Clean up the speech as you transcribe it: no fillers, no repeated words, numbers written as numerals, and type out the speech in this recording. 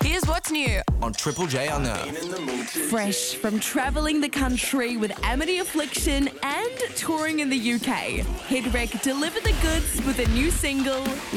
Here's what's new on Triple J Unearthed. Fresh from travelling the country with Amity Affliction and touring in the UK, Headwreck delivered the goods with a new single,